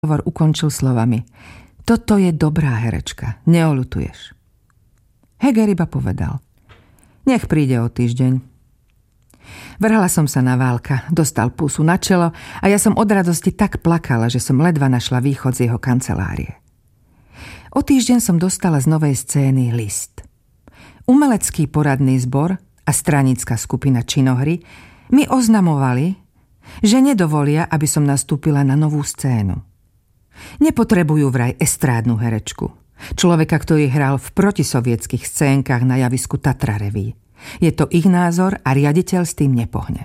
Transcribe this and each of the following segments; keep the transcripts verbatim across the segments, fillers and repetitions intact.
Hovor ukončil slovami: Toto je dobrá herečka, neoľutuješ. Heger iba povedal: Nech príde o týždeň. Vrhala som sa na Válka, dostal pusu na čelo a ja som od radosti tak plakala, že som ledva našla východ z jeho kancelárie. O týždeň som dostala z novej scény list. Umelecký poradný zbor a stranická skupina Činohry mi oznamovali, že nedovolia, aby som nastúpila na novú scénu. Nepotrebujú vraj estrádnu herečku. Človeka, ktorý hral v protisovietských scénkach na javisku Tatra Reví. Je to ich názor a riaditeľ s tým nepohne.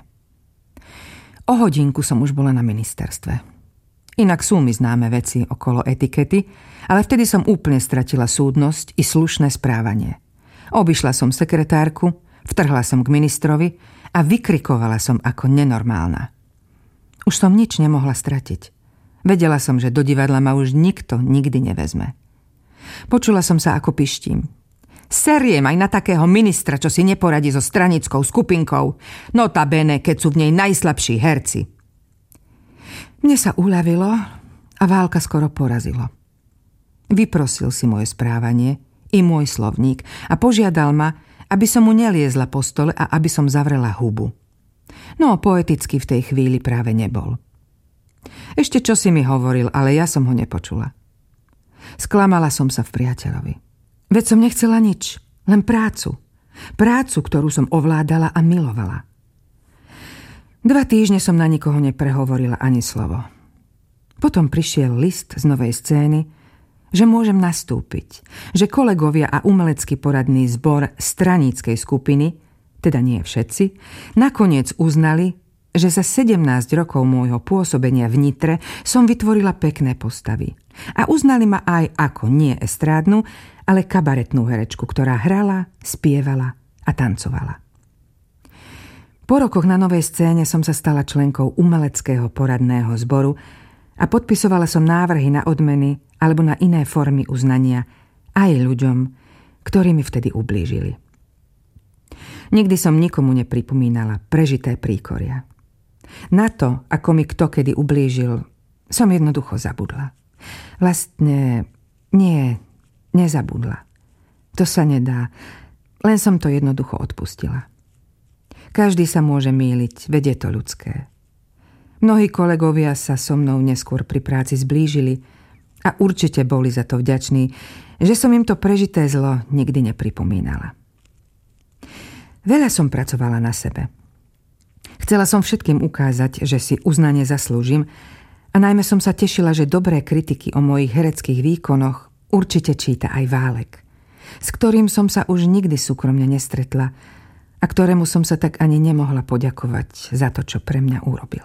O hodinku som už bola na ministerstve. Inak sú mi známe veci okolo etikety, ale vtedy som úplne stratila súdnosť i slušné správanie. Obišla som sekretárku, vtrhla som k ministrovi a vykrikovala som ako nenormálna. Už som nič nemohla stratiť. Vedela som, že do divadla ma už nikto nikdy nevezme. Počula som sa, ako pištím. Seriem aj na takého ministra, čo si neporadí so stranickou skupinkou. Notabene, keď sú v nej najslabší herci. Mne sa uľavilo a Válka skoro porazilo. Vyprosil si moje správanie i môj slovník a požiadal ma, aby som mu neliezla po stole a aby som zavrela hubu. No, poeticky v tej chvíli práve nebol. Ešte čo si mi hovoril, ale ja som ho nepočula. Sklamala som sa v priateľovi. Veď som nechcela nič, len prácu. Prácu, ktorú som ovládala a milovala. Dva týždne som na nikoho neprehovorila ani slovo. Potom prišiel list z novej scény, že môžem nastúpiť, že kolegovia a umelecký poradný zbor straníckej skupiny, teda nie všetci, nakoniec uznali, že za sedemnásť rokov môjho pôsobenia v Nitre som vytvorila pekné postavy. A uznali ma aj ako nie estrádnu, ale kabaretnú herečku, ktorá hrala, spievala a tancovala. Po rokoch na novej scéne som sa stala členkou umeleckého poradného zboru a podpisovala som návrhy na odmeny alebo na iné formy uznania aj ľuďom, ktorí mi vtedy ublížili. Nikdy som nikomu nepripomínala prežité príkoria. Na to, ako mi kto kedy ublížil, som jednoducho zabudla. Vlastne nie, nezabudla. To sa nedá, len som to jednoducho odpustila. Každý sa môže mýliť, veď je to ľudské. Mnohí kolegovia sa so mnou neskôr pri práci zblížili a určite boli za to vďační, že som im to prežité zlo nikdy nepripomínala. Veľa som pracovala na sebe. Chcela som všetkým ukázať, že si uznanie zaslúžim a najmä som sa tešila, že dobré kritiky o mojich hereckých výkonoch určite číta aj Válek, s ktorým som sa už nikdy súkromne nestretla a ktorému som sa tak ani nemohla poďakovať za to, čo pre mňa urobil.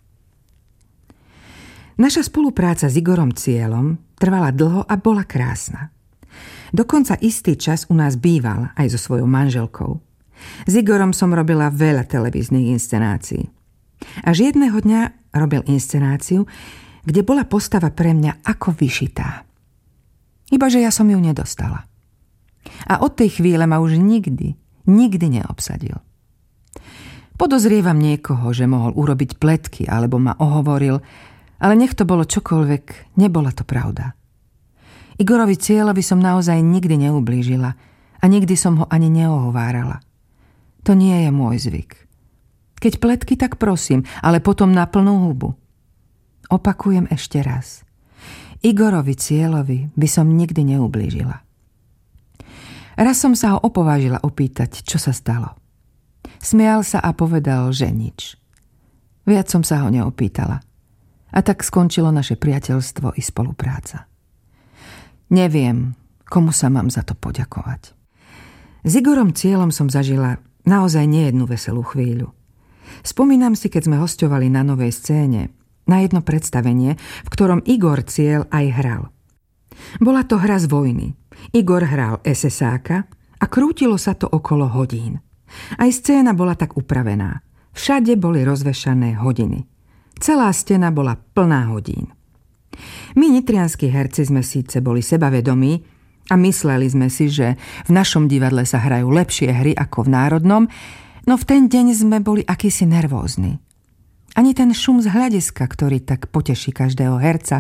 Naša spolupráca s Igorom Cieľom trvala dlho a bola krásna. Dokonca istý čas u nás býval aj so svojou manželkou. S Igorom som robila veľa televíznych inscenácií. Až jedného dňa robil inscenáciu, kde bola postava pre mňa ako vyšitá. Ibaže ja som ju nedostala. A od tej chvíle ma už nikdy, nikdy neobsadil. Podozrievam niekoho, že mohol urobiť pletky alebo ma ohovoril, ale nech to bolo čokoľvek, nebola to pravda. Igorovi Cieľovi som naozaj nikdy neublížila a nikdy som ho ani neohovárala. To nie je môj zvyk. Keď pletky, tak prosím, ale potom na plnú hubu. Opakujem ešte raz. Igorovi Cieľovi by som nikdy neublížila. Raz som sa ho opovážila opýtať, čo sa stalo. Smial sa a povedal, že nič. Viac som sa ho neopýtala. A tak skončilo naše priateľstvo i spolupráca. Neviem, komu sa mám za to poďakovať. S Igorom Cieľom som zažila naozaj nejednú veselú chvíľu. Spomínam si, keď sme hosťovali na novej scéne, na jedno predstavenie, v ktorom Igor Cieľ aj hral. Bola to hra z vojny. Igor hral es es áka a krútilo sa to okolo hodín. Aj scéna bola tak upravená. Všade boli rozvešané hodiny. Celá stena bola plná hodín. My nitrianskí herci sme síce boli sebavedomí a mysleli sme si, že v našom divadle sa hrajú lepšie hry ako v národnom, no v ten deň sme boli akýsi nervózni. Ani ten šum z hľadiska, ktorý tak poteší každého herca,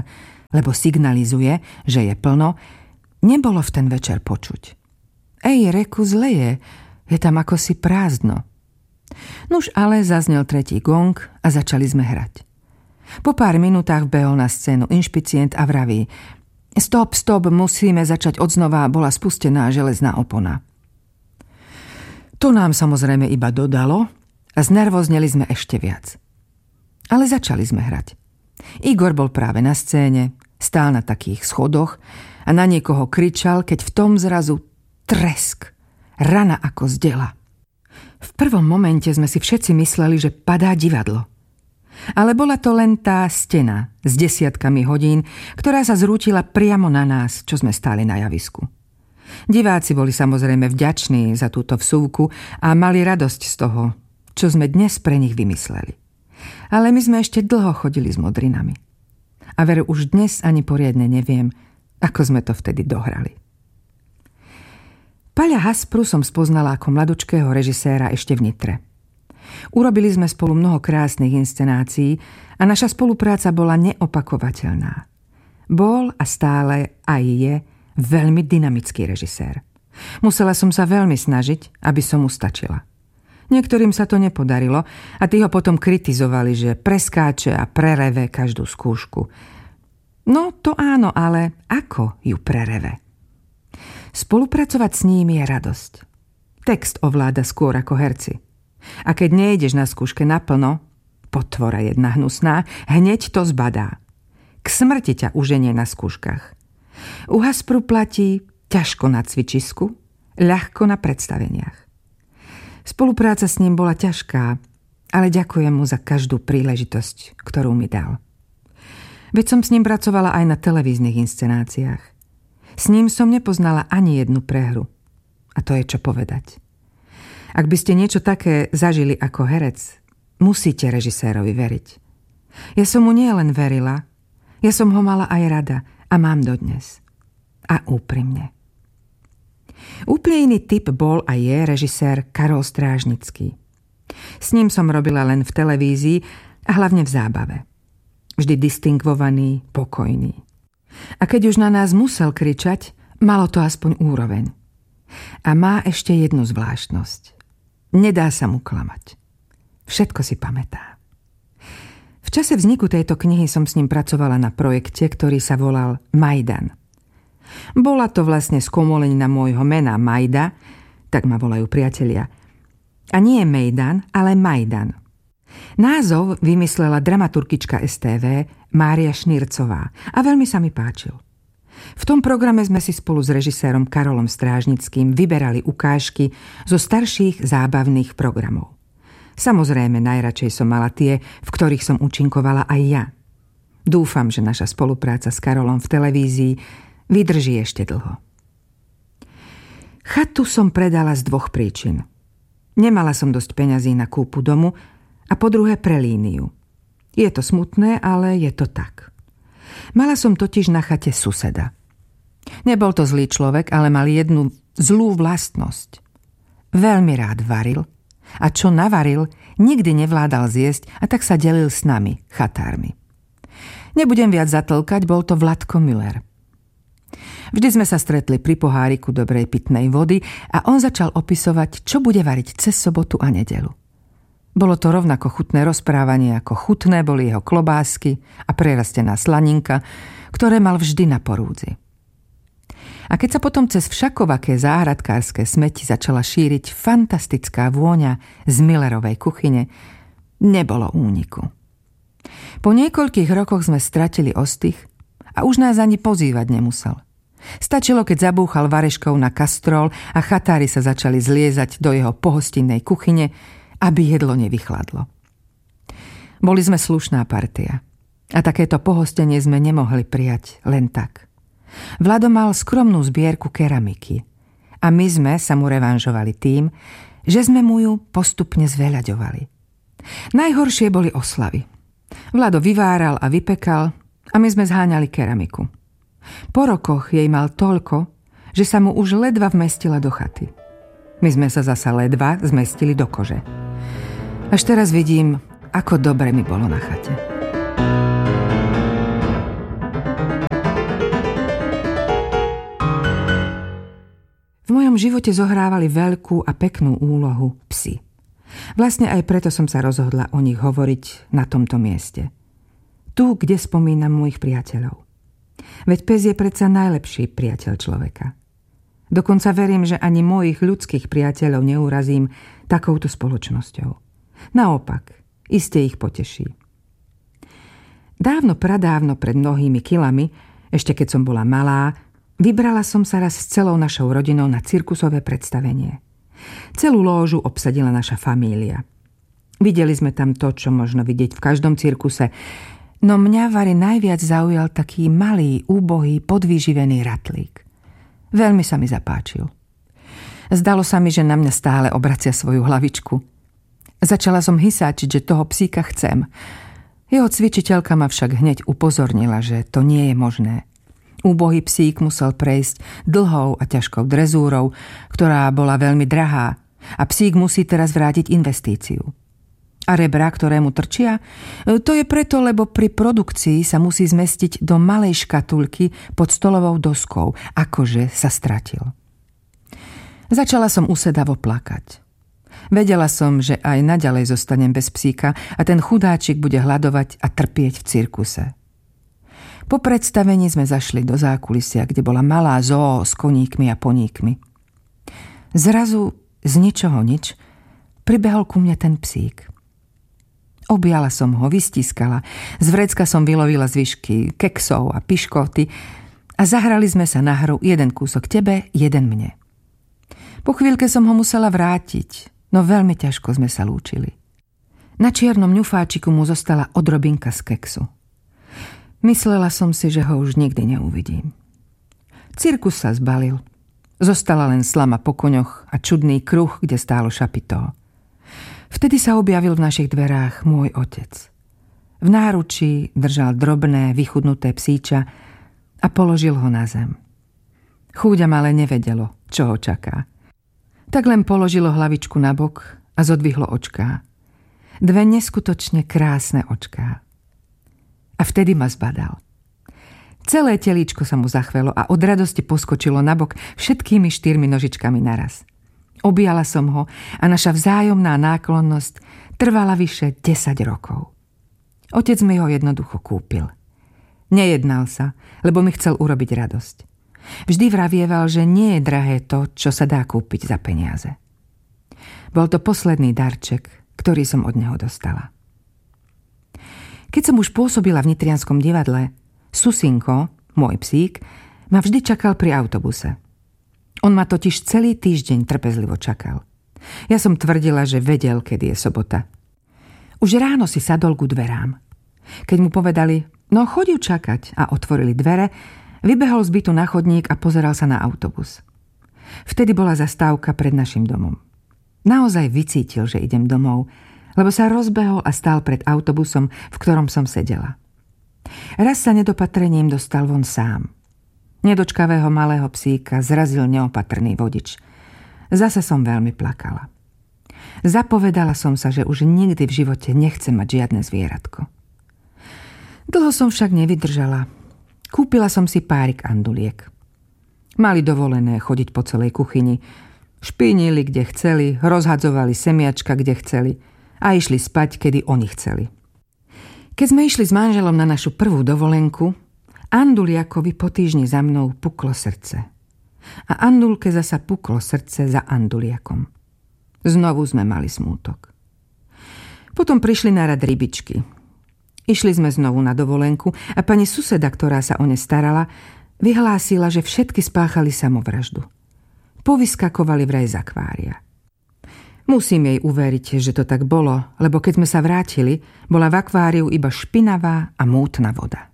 lebo signalizuje, že je plno, nebolo v ten večer počuť. Ej, reku, zle je, je tam akosi prázdno. Nuž ale zaznel tretí gong a začali sme hrať. Po pár minútach behol na scénu inšpicient a vraví: Stop, stop, musíme začať odznova, bola spustená železná opona. To nám samozrejme iba dodalo a znervozneli sme ešte viac. Ale začali sme hrať. Igor bol práve na scéne, stál na takých schodoch a na niekoho kričal, keď v tom zrazu tresk, rana ako z dela. V prvom momente sme si všetci mysleli, že padá divadlo. Ale bola to len tá stena s desiatkami hodín, ktorá sa zrútila priamo na nás, čo sme stáli na javisku. Diváci boli samozrejme vďační za túto vsúvku a mali radosť z toho, čo sme dnes pre nich vymysleli. Ale my sme ešte dlho chodili s modrinami. A veru už dnes ani poriadne neviem, ako sme to vtedy dohrali. Paľa Haspru som spoznala ako mladučkého režiséra ešte v Nitre. Urobili sme spolu mnoho krásnych inscenácií a naša spolupráca bola neopakovateľná. Bol a stále aj je veľmi dynamický režisér. Musela som sa veľmi snažiť, aby som mu stačila. Niektorým sa to nepodarilo a tí ho potom kritizovali, že preskáče a prereve každú skúšku. No to áno, ale ako ju prereve? Spolupracovať s ním je radosť. Text ovláda skôr ako herci. A keď nejdeš na skúške naplno, potvora jedna hnusná, hneď to zbadá. K smrti ťa uženie na skúškach. U Haspru platí ťažko na cvičisku, ľahko na predstaveniach. Spolupráca s ním bola ťažká, ale ďakujem mu za každú príležitosť, ktorú mi dal. Veď som s ním pracovala aj na televíznych inscenáciách. S ním som nepoznala ani jednu prehru. A to je čo povedať. Ak by ste niečo také zažili ako herec, musíte režisérovi veriť. Ja som mu nie len verila, ja som ho mala aj rada a mám dodnes. A úprimne. Úplne iný typ bol a je režisér Karol Strážnický. S ním som robila len v televízii a hlavne v zábave. Vždy distingvovaný, pokojný. A keď už na nás musel kričať, malo to aspoň úroveň. A má ešte jednu zvláštnosť. Nedá sa mu klamať. Všetko si pamätá. V čase vzniku tejto knihy som s ním pracovala na projekte, ktorý sa volal Majdan. Bola to vlastne skomolenina môjho mena Majda, tak ma volajú priatelia. A nie Mejdan, ale Majdan. Názov vymyslela dramaturgička es té vé Mária Šnírcová a veľmi sa mi páčil. V tom programe sme si spolu s režisérom Karolom Strážnickým vyberali ukážky zo starších zábavných programov. Samozrejme, najradšej som mala tie, v ktorých som účinkovala aj ja. Dúfam, že naša spolupráca s Karolom v televízii vydrží ešte dlho. Chatu som predala z dvoch príčin. Nemala som dosť peňazí na kúpu domu a po druhé pre líniu. Je to smutné, ale je to tak. Mala som totiž na chate suseda. Nebol to zlý človek, ale mal jednu zlú vlastnosť. Veľmi rád varil a čo navaril, nikdy nevládal zjesť a tak sa delil s nami, chatármi. Nebudem viac zatlkať, bol to Vladko Müller. Vždy sme sa stretli pri poháriku dobrej pitnej vody a on začal opisovať, čo bude variť cez sobotu a nedeľu. Bolo to rovnako chutné rozprávanie, ako chutné boli jeho klobásky a prerastená slaninka, ktoré mal vždy na porúdzi. A keď sa potom cez všakovaké záhradkárske smeti začala šíriť fantastická vôňa z Millerovej kuchyne, nebolo úniku. Po niekoľkých rokoch sme stratili ostych a už nás ani pozývať nemusel. Stačilo, keď zabúchal vareškou na kastrol a chatári sa začali zliezať do jeho pohostinnej kuchyne, aby jedlo nevychladlo. Boli sme slušná partia a takéto pohostenie sme nemohli prijať len tak. Vlado mal skromnú zbierku keramiky a my sme sa mu revanžovali tým, že sme mu ju postupne zveľaďovali. Najhoršie boli oslavy. Vlado vyváral a vypekal a my sme zháňali keramiku. Po rokoch jej mal toľko, že sa mu už ledva vmestila do chaty. My sme sa zasa ledva zmestili do kože. Až teraz vidím, ako dobre mi bolo na chate. V mojom živote zohrávali veľkú a peknú úlohu psi. Vlastne aj preto som sa rozhodla o nich hovoriť na tomto mieste. Tu, kde spomínam mojich priateľov. Veď pes je predsa najlepší priateľ človeka. Dokonca verím, že ani mojich ľudských priateľov neurazím takouto spoločnosťou. Naopak, iste ich poteší. Dávno, pradávno, pred mnohými kilami, ešte keď som bola malá, vybrala som sa raz s celou našou rodinou na cirkusové predstavenie. Celú lóžu obsadila naša família. Videli sme tam to, čo možno vidieť v každom cirkuse, no mňa Vary najviac zaujal taký malý, úbohý, podvýživený ratlík. Veľmi sa mi zapáčil. Zdalo sa mi, že na mňa stále obracia svoju hlavičku. Začala som hysáčiť, že toho psíka chcem. Jeho cvičiteľka ma však hneď upozornila, že to nie je možné. Úbohý psík musel prejsť dlhou a ťažkou drezúrou, ktorá bola veľmi drahá, a psík musí teraz vrátiť investíciu. A rebra, ktoré mu trčia? To je preto, lebo pri produkcii sa musí zmestiť do malej škatulky pod stolovou doskou, akože sa stratil. Začala som usedavo plakať. Vedela som, že aj naďalej zostanem bez psíka a ten chudáčik bude hladovať a trpieť v cirkuse. Po predstavení sme zašli do zákulisia, kde bola malá zoo s koníkmi a poníkmi. Zrazu z ničoho nič pribehol ku mne ten psík. Objala som ho, vystiskala, z vrecka som vylovila zvyšky keksov a piškoty a zahrali sme sa na hru jeden kúsok tebe, jeden mne. Po chvíľke som ho musela vrátiť, no veľmi ťažko sme sa lúčili. Na čiernom ňufáčiku mu zostala odrobinka z keksu. Myslela som si, že ho už nikdy neuvidím. Cirkus sa zbalil. Zostala len slama po koňoch a čudný kruh, kde stálo šapito. Vtedy sa objavil v našich dverách môj otec. V náručí držal drobné, vychudnuté psíča a položil ho na zem. Chúďam ale nevedelo, čo ho čaká. Tak len položilo hlavičku na bok a zodvihlo očká. Dve neskutočne krásne očká. A vtedy ma zbadal. Celé telíčko sa mu zachvelo a od radosti poskočilo nabok všetkými štyrmi nožičkami naraz. Objala som ho a naša vzájomná náklonnosť trvala vyše desať rokov. Otec mi ho jednoducho kúpil. Nejednal sa, lebo mi chcel urobiť radosť. Vždy vravieval, že nie je drahé to, čo sa dá kúpiť za peniaze. Bol to posledný darček, ktorý som od neho dostala. Keď som už pôsobila v Nitrianskom divadle, Susinko, môj psík, ma vždy čakal pri autobuse. On ma totiž celý týždeň trpezlivo čakal. Ja som tvrdila, že vedel, kedy je sobota. Už ráno si sadol ku dverám. Keď mu povedali, no choď ju čakať, a otvorili dvere, vybehol z bytu na chodník a pozeral sa na autobus. Vtedy bola zastávka pred našim domom. Naozaj vycítil, že idem domov, lebo sa rozbehol a stál pred autobusom, v ktorom som sedela. Raz sa nedopatrením dostal von sám. Nedočkavého malého psíka zrazil neopatrný vodič. Zase som veľmi plakala. Zapovedala som sa, že už nikdy v živote nechcem mať žiadne zvieratko. Dlho som však nevydržala. Kúpila som si párik anduliek. Mali dovolené chodiť po celej kuchyni. Špinili, kde chceli, rozhadzovali semiačka, kde chceli a išli spať, kedy oni chceli. Keď sme išli s manželom na našu prvú dovolenku, Anduliakovi po týždni za mnou puklo srdce. A Andulke zasa puklo srdce za Anduliakom. Znovu sme mali smútok. Potom prišli na rad rybičky. Išli sme znovu na dovolenku a pani suseda, ktorá sa o ne starala, vyhlásila, že všetky spáchali samovraždu. Povyskakovali vraj z akvária. Musím jej uveriť, že to tak bolo, lebo keď sme sa vrátili, bola v akváriu iba špinavá a mútna voda.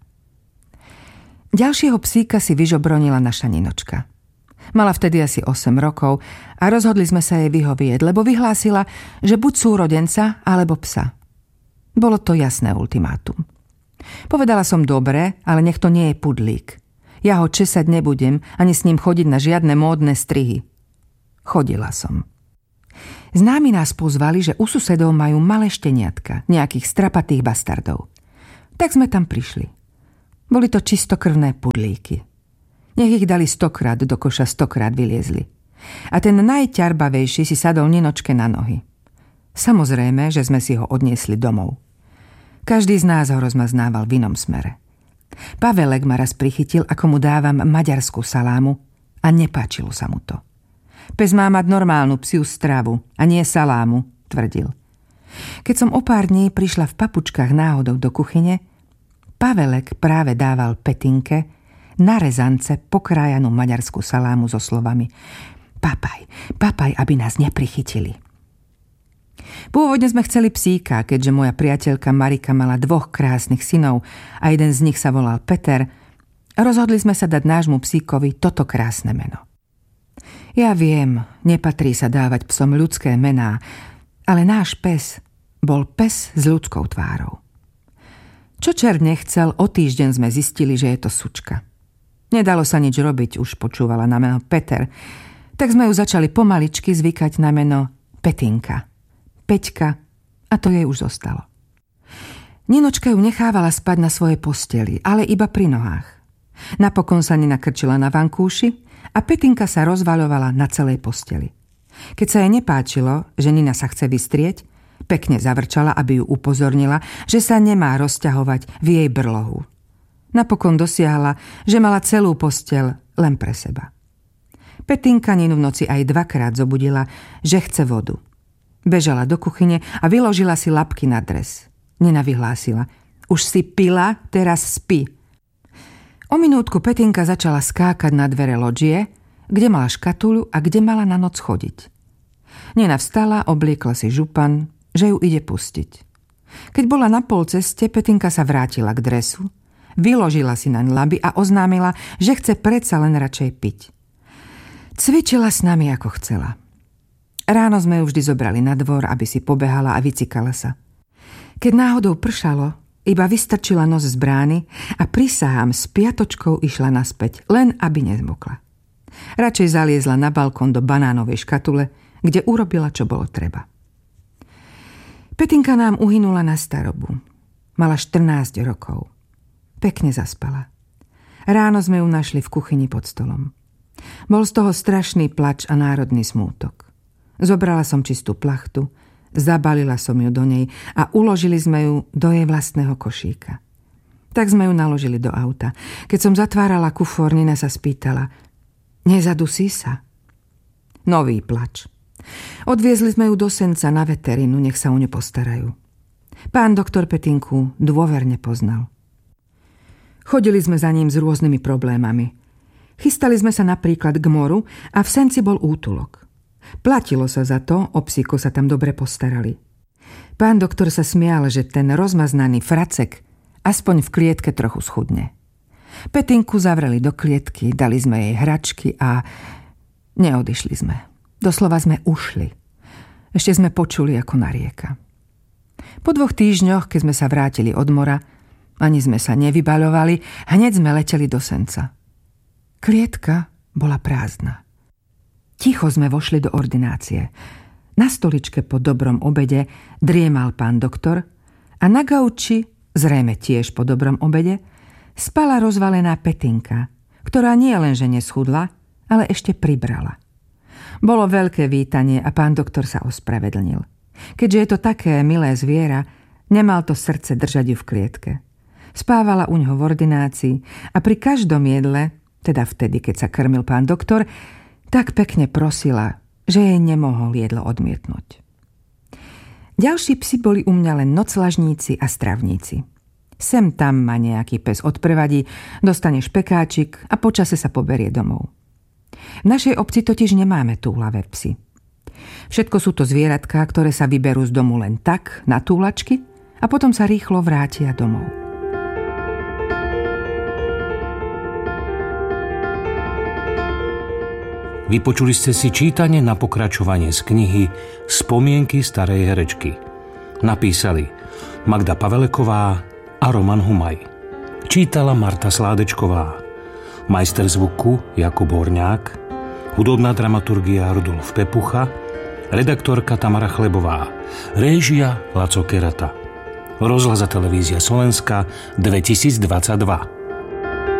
Ďalšieho psíka si vyžobronila naša Ninočka. Mala vtedy asi osem rokov a rozhodli sme sa jej vyhovieť, lebo vyhlásila, že buď súrodenca alebo psa. Bolo to jasné ultimátum. Povedala som dobre, ale nech to nie je pudlík. Ja ho česať nebudem, ani s ním chodiť na žiadne módne strihy. Chodila som. Známi nás pozvali, že u susedov majú malé šteniatka, nejakých strapatých bastardov. Tak sme tam prišli. Boli to čistokrvné pudlíky. Nech ich dali stokrát do koša, stokrát vyliezli. a ten najťarbavejší si sadol Ninočke na nohy. Samozrejme, že sme si ho odniesli domov. Každý z nás ho rozmaznával v inom smere. Pavelek ma raz prichytil, ako mu dávam maďarskú salámu a nepáčilo sa mu to. Pes má mať normálnu psiu stravu a nie salámu, tvrdil. Keď som o pár dní prišla v papučkách náhodou do kuchyne, Pavelek práve dával Petinke na rezance pokrájanú maďarskú salámu so slovami: Papaj, papaj, aby nás neprichytili. Pôvodne sme chceli psíka, keďže moja priateľka Marika mala dvoch krásnych synov a jeden z nich sa volal Peter. Rozhodli sme sa dať nášmu psíkovi toto krásne meno. Ja viem, nepatrí sa dávať psom ľudské mená, ale náš pes bol pes s ľudskou tvárou. Čo čert nechcel, o týždeň sme zistili, že je to sučka. Nedalo sa nič robiť, už počúvala na meno Peter, tak sme ju začali pomaličky zvykať na meno Petinka. Peťka, a to jej už zostalo. Ninočka ju nechávala spať na svojej posteli, ale iba pri nohách. Napokon sa Nina krčila na vankúši a Petinka sa rozvaľovala na celej posteli. Keď sa jej nepáčilo, že Nina sa chce vystrieť, pekne zavrčala, aby ju upozornila, že sa nemá rozťahovať v jej brlohu. Napokon dosiahla, že mala celú posteľ len pre seba. Petinka Ninu v noci aj dvakrát zobudila, že chce vodu. Bežala do kuchyne a vyložila si labky na dres. Nina vyhlásila: Už si pila, teraz spí. O minútku Petinka začala skákať na dvere lodžie, kde mala škatuľu a kde mala na noc chodiť. Nina vstala, obliekla si župan, že ju ide pustiť. Keď bola na pol ceste, Petinka sa vrátila k dresu, vyložila si naň laby a oznámila, že chce predsa len radšej piť. Cvičila s nami, ako chcela. Ráno sme ju vždy zobrali na dvor, aby si pobehala a vycikala sa. Keď náhodou pršalo, iba vystrčila nos z brány a prisahám s piatočkou išla naspäť, len aby nezmokla. Radšej zaliezla na balkón do banánovej škatule, kde urobila, čo bolo treba. Petinka nám uhynula na starobu. Mala štrnásť rokov. Pekne zaspala. Ráno sme ju našli v kuchyni pod stolom. Bol z toho strašný plač a národný smútok. Zobrala som čistú plachtu, zabalila som ju do nej a uložili sme ju do jej vlastného košíka. Tak sme ju naložili do auta. Keď som zatvárala kufor, Nina sa spýtala: Nezadusí sa? Nový plač. Odviezli sme ju do Senca na veterinu, nech sa o ňu postarajú. Pán doktor Petinku dôverne poznal. Chodili sme za ním s rôznymi problémami. Chystali sme sa napríklad k moru a v Senci bol útulok. Platilo sa za to, o psíko sa tam dobre postarali. Pán doktor sa smial, že ten rozmaznaný fracek aspoň v klietke trochu schudne. Petinku zavreli do klietky, dali sme jej hračky a neodišli sme. Doslova sme ušli. Ešte sme počuli, ako narieka. Po dvoch týždňoch, keď sme sa vrátili od mora, ani sme sa nevybaľovali, hneď sme leteli do Senca. Klietka bola prázdna. Ticho sme vošli do ordinácie. Na stoličke po dobrom obede driemal pán doktor a na gauči, zrejme tiež po dobrom obede, spala rozvalená Petinka, ktorá nie len že neschudla, ale ešte pribrala. Bolo veľké vítanie a pán doktor sa ospravedlnil. Keďže je to také milé zviera, nemal to srdce držať ju v klietke. Spávala uňho v ordinácii a pri každom jedle, teda vtedy, keď sa krmil pán doktor, tak pekne prosila, že jej nemohol jedlo odmietnúť. Ďalší psi boli u mňa len noclažníci a stravníci. Sem tam ma nejaký pes odprevadí, dostane špekáčik a počase sa poberie domov. V našej obci totiž nemáme túlavé psy. Všetko sú to zvieratká, ktoré sa vyberú z domu len tak, na túlačky, a potom sa rýchlo vrátia domov. Vypočuli ste si čítanie na pokračovanie z knihy Spomienky starej herečky. Napísali Magda Paveleková a Roman Humaj. Čítala Marta Sládečková. Majster zvuku Jakub Horňák. Hudobná dramaturgia Rudolf Pepucha. Redaktorka Tamara Chlebová. Réžia Laco Kerata. Rozhlas a televízia Slovenska dvetisícdvadsaťdva.